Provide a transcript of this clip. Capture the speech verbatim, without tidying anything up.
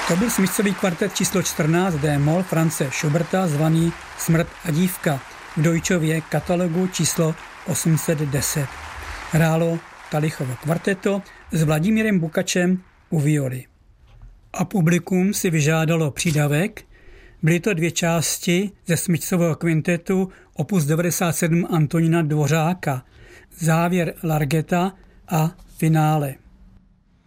To byl smyčcový kvartet číslo čtrnáct D-moll Franze Schuberta zvaný Smrt a dívka v Deutschově katalogu číslo osm set deset. Hrálo Talichovo kvarteto s Vladimírem Bukačem u violy. A publikum si vyžádalo přídavek. Byly to dvě části ze smyčcového kvintetu opus devadesát sedm Antonína Dvořáka, závěr Largeta a finále.